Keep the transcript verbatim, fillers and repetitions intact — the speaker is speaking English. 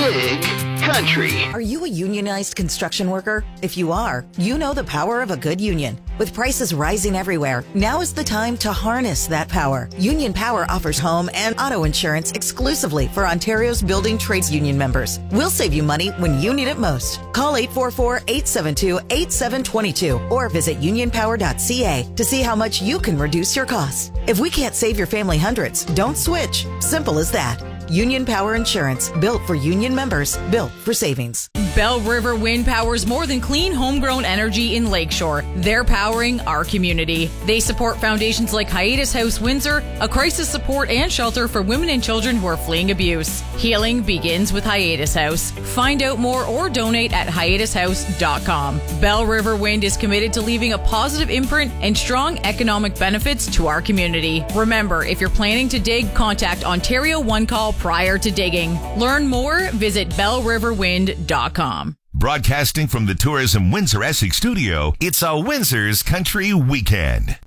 Big Country. Are you a unionized construction worker? If you are, you know the power of a good union. With prices rising everywhere, now is the time to harness that power. Union Power offers home and auto insurance exclusively for Ontario's building trades union members. We'll save you money when you need it most. Call eight four four, eight seven two, eight seven two two or visit union power dot c a to see how much you can reduce your costs. If we can't save your family hundreds, don't switch. Simple as that. Union Power Insurance, built for union members, built for savings. Bell River Wind powers more than clean homegrown energy in Lakeshore. They're powering our community. They support foundations like Hiatus House Windsor, a crisis support and shelter for women and children who are fleeing abuse. Healing begins with Hiatus House. Find out more or donate at hiatus house dot com. Bell River Wind is committed to leaving a positive imprint and strong economic benefits to our community. Remember, if you're planning to dig, contact Ontario One Call prior to digging. Learn more, visit bell river wind dot com. Broadcasting from the Tourism Windsor Essex studio, it's a Windsor's Country Weekend.